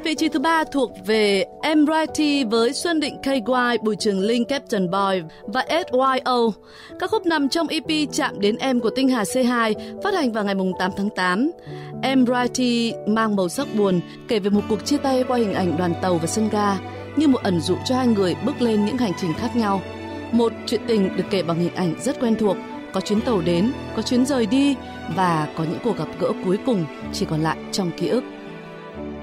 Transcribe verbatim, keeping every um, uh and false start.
Vị trí thứ ba thuộc về Em Righty với Xuân Định ca i, Bùi Trường Linh, Captain Boy và ét i o. Các khúc nằm trong e pê Chạm Đến Em của Tinh Hà xê hai phát hành vào ngày tám tháng tám. Em Righty mang màu sắc buồn, kể về một cuộc chia tay qua hình ảnh đoàn tàu và sân ga, như một ẩn dụ cho hai người bước lên những hành trình khác nhau. Một chuyện tình được kể bằng hình ảnh rất quen thuộc, có chuyến tàu đến, có chuyến rời đi và có những cuộc gặp gỡ cuối cùng chỉ còn lại trong ký ức.